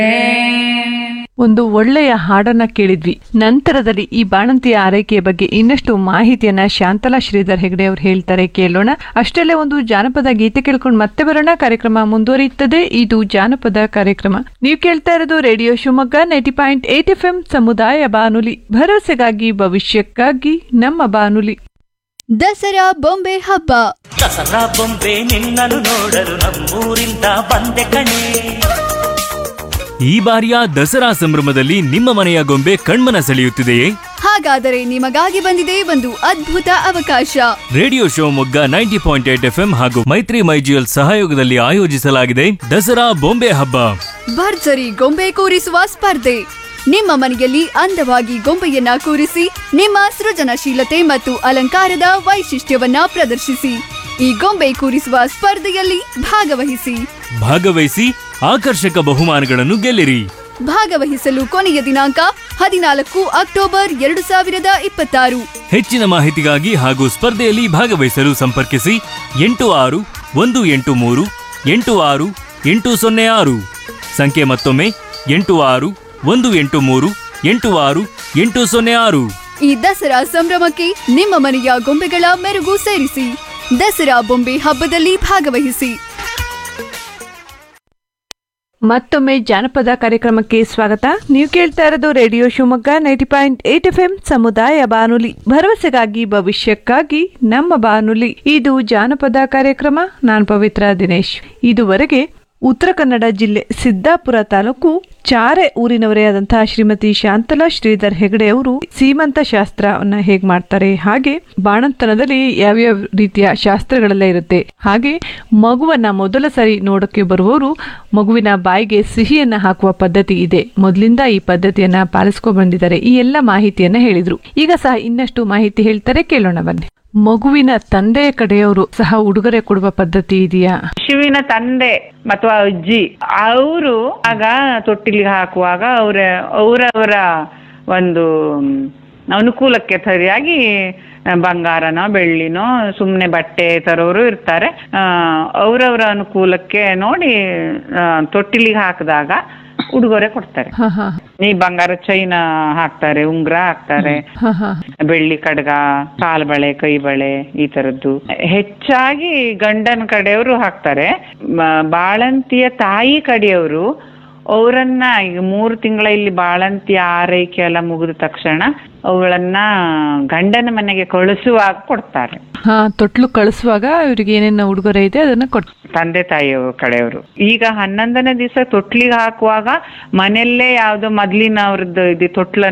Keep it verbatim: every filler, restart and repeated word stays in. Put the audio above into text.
ಒಂದು ಒಳ್ಳೆಯ ಹಾಡನ್ನ ಕೇಳಿದ್ವಿ. ನಂತರದಲ್ಲಿ ಈ ಬಾಣಂತಿಯ ಆರೈಕೆಯ ಬಗ್ಗೆ ಇನ್ನಷ್ಟು ಮಾಹಿತಿಯನ್ನ ಶಾಂತಲಾ ಶ್ರೀಧರ್ ಹೆಗಡೆ ಅವರು ಹೇಳ್ತಾರೆ, ಕೇಳೋಣ. ಅಷ್ಟಲ್ಲೇ ಒಂದು ಜಾನಪದ ಗೀತೆ ಕೇಳ್ಕೊಂಡು ಮತ್ತೆ ಬರೋಣ. ಕಾರ್ಯಕ್ರಮ ಮುಂದುವರಿಯುತ್ತದೆ. ಇದು ಜಾನಪದ ಕಾರ್ಯಕ್ರಮ. ನೀವು ಕೇಳ್ತಾ ಇರೋದು radio Shivamogga ninety point eight F M ಸಮುದಾಯ ಬಾನುಲಿ, ಭರವಸೆಗಾಗಿ ಭವಿಷ್ಯಕ್ಕಾಗಿ ನಮ್ಮ ಬಾನುಲಿ. ದಸರಾ ಬೊಂಬೆ ಹಬ್ಬ. ದಸರಾ ಬೊಂಬೆ ನಿನ್ನನ್ನು ನೋಡಲು ನಮ್ಮೂರಿಂದ ಬಂದೆ ಕಣೆ. ಈ ಬಾರಿಯ ದಸರಾ ಸಂಭ್ರಮದಲ್ಲಿ ನಿಮ್ಮ ಮನೆಯ ಗೊಂಬೆ ಕಣ್ಮನ ಸೆಳೆಯುತ್ತಿದೆಯೇ? ಹಾಗಾದರೆ ನಿಮಗಾಗಿ ಬಂದಿದೆ ಒಂದು ಅದ್ಭುತ ಅವಕಾಶ. Radio Shivamogga ninety point eight F M ಹಾಗೂ ಮೈತ್ರಿ ಮೈಜಿಎಲ್ ಸಹಯೋಗದಲ್ಲಿ ಆಯೋಜಿಸಲಾಗಿದೆ ದಸರಾ ಬೊಂಬೆ ಹಬ್ಬ. ಭರ್ಜರಿ ಗೊಂಬೆ ಕೂರಿಸುವ ಸ್ಪರ್ಧೆ. ನಿಮ್ಮ ಮನೆಯಲ್ಲಿ ಅಂದವಾಗಿ ಗೊಂಬೆಯನ್ನ ಕೂರಿಸಿ ನಿಮ್ಮ ಸೃಜನಶೀಲತೆ ಮತ್ತು ಅಲಂಕಾರದ ವೈಶಿಷ್ಟ್ಯವನ್ನ ಪ್ರದರ್ಶಿಸಿ. ಈ ಗೊಂಬೆ ಕೂರಿಸುವ ಸ್ಪರ್ಧೆಯಲ್ಲಿ ಭಾಗವಹಿಸಿ ಭಾಗವಹಿಸಿ ಆಕರ್ಷಕ ಬಹುಮಾನಗಳನ್ನು ಗೆಲ್ಲಿರಿ. ಭಾಗವಹಿಸಲು ಕೊನೆಯ ದಿನಾಂಕ ಹದಿನಾಲ್ಕು ಅಕ್ಟೋಬರ್ ಎರಡು ಸಾವಿರದ ಇಪ್ಪತ್ತಾರು. ಹೆಚ್ಚಿನ ಮಾಹಿತಿಗಾಗಿ ಹಾಗೂ ಸ್ಪರ್ಧೆಯಲ್ಲಿ ಭಾಗವಹಿಸಲು ಸಂಪರ್ಕಿಸಿ ಎಂಟು ಆರು ಒಂದು ಎಂಟು ಮೂರು ಎಂಟು ಆರು ಎಂಟು ಸೊನ್ನೆ ಆರು. ಸಂಖ್ಯೆ ಮತ್ತೊಮ್ಮೆ ಎಂಟು ಆರು ಒಂದು ಎಂಟು ಮೂರು ಎಂಟು ಆರು ಎಂಟು ಸೊನ್ನೆ ಆರು. ಈ ದಸರಾ ಸಂಭ್ರಮಕ್ಕೆ ನಿಮ್ಮ ಮನೆಯ ಗೊಂಬೆಗಳ ಮೆರುಗು ಸೇರಿಸಿ. ದಸರಾ ಬೊಂಬೆ ಹಬ್ಬದಲ್ಲಿ ಭಾಗವಹಿಸಿ. ಮತ್ತೊಮ್ಮೆ ಜಾನಪದ ಕಾರ್ಯಕ್ರಮಕ್ಕೆ ಸ್ವಾಗತ. ನೀವು ಕೇಳ್ತಾ ಇರೋದು radio Shivamogga ninety point eight F M ಸಮುದಾಯ ಬಾನುಲಿ, ಭರವಸೆಗಾಗಿ ಭವಿಷ್ಯಕ್ಕಾಗಿ ನಮ್ಮ ಬಾನುಲಿ. ಇದು ಜಾನಪದ ಕಾರ್ಯಕ್ರಮ. ನಾನು ಪವಿತ್ರ ದಿನೇಶ್. ಇದುವರೆಗೆ ಉತ್ತರ ಕನ್ನಡ ಜಿಲ್ಲೆ ಸಿದ್ದಾಪುರ ತಾಲೂಕು ಚಾರೆ ಊರಿನವರೇ ಆದಂತಹ ಶ್ರೀಮತಿ ಶಾಂತಲಾ ಶ್ರೀಧರ್ ಹೆಗಡೆ ಅವರು ಸೀಮಂತ ಶಾಸ್ತ್ರವನ್ನ ಹೇಗ್ ಮಾಡ್ತಾರೆ, ಹಾಗೆ ಬಾಣಂತನದಲ್ಲಿ ಯಾವ್ಯಾವ ರೀತಿಯ ಶಾಸ್ತ್ರಗಳೆಲ್ಲ ಇರುತ್ತೆ, ಹಾಗೆ ಮಗುವನ್ನ ಮೊದಲ ಸಾರಿ ನೋಡಕ್ಕೆ ಬರುವವರು ಮಗುವಿನ ಬಾಯಿಗೆ ಸಿಹಿಯನ್ನ ಹಾಕುವ ಪದ್ಧತಿ ಇದೆ, ಮೊದಲಿಂದ ಈ ಪದ್ಧತಿಯನ್ನ ಪಾಲಿಸ್ಕೊ ಬಂದಿದ್ದಾರೆ, ಈ ಎಲ್ಲ ಮಾಹಿತಿಯನ್ನ ಹೇಳಿದ್ರು. ಈಗ ಸಹ ಇನ್ನಷ್ಟು ಮಾಹಿತಿ ಹೇಳ್ತಾರೆ, ಕೇಳೋಣ ಬನ್ನಿ. ಮಗುವಿನ ತಂದೆಯ ಕಡೆಯವರು ಸಹ ಉಡುಗೊರೆ ಕೊಡುವ ಪದ್ಧತಿ ಇದೆಯಾ? ಶಿವಿನ ತಂದೆ ಅಥವಾ ಅಜ್ಜಿ ಅವರು ಆಗ ತೊಟ್ಟಿಲಿಗೆ ಹಾಕುವಾಗ ಅವರ ಅವರವರ ಒಂದು ಅನುಕೂಲಕ್ಕೆ ಸರಿಯಾಗಿ ಬಂಗಾರನೋ ಬೆಳ್ಳಿನೋ ಸುಮ್ಮನೆ ಬಟ್ಟೆ ತರೋರು ಇರ್ತಾರೆ. ಅವರವರ ಅನುಕೂಲಕ್ಕೆ ನೋಡಿ ತೊಟ್ಟಿಲಿಗೆ ಹಾಕಿದಾಗ ಉಡುಗೊರೆ ಕೊಡ್ತಾರೆ. ಈ ಬಂಗಾರ ಚೈನ ಹಾಕ್ತಾರೆ, ಉಂಗುರ ಹಾಕ್ತಾರೆ, ಬೆಳ್ಳಿ ಕಡ್ಗ, ಕಾಲ್ ಬಳೆ, ಕೈ ಬಳೆ, ಈ ತರದ್ದು ಹೆಚ್ಚಾಗಿ ಗಂಡನ ಕಡೆಯವರು ಹಾಕ್ತಾರೆ. ಬಾಳಂತಿಯ ತಾಯಿ ಕಡೆಯವರು ಅವರನ್ನ ಈಗ ಮೂರು ತಿಂಗಳ ಇಲ್ಲಿ ಬಾಳಂತಿಯ ಆರೈಕೆ ಎಲ್ಲ ಮುಗಿದ ತಕ್ಷಣ ಅವುಗಳನ್ನ ಗಂಡನ ಮನೆಗೆ ಕಳಿಸುವಾಗ ಕೊಡ್ತಾರೆ. ಹಾ, ತೊಟ್ಲು ಕಳಿಸುವಾಗ ಇವ್ರಿಗೆ ಏನೇನು ಉಡುಗೊರೆ ಇದೆ ಅದನ್ನ ಕೊಡ್ ತಂದೆ ತಾಯಿಯ ಕಡೆಯವರು. ಈಗ ಹನ್ನೊಂದನೇ ದಿವಸ ತೊಟ್ಲಿಗೆ ಹಾಕುವಾಗ ಮನೆಯಲ್ಲೇ ಯಾವ್ದೋ ಮೊದ್ಲಿನ ಅವ್ರದ್ದು ಇದು ತೊಟ್ಲ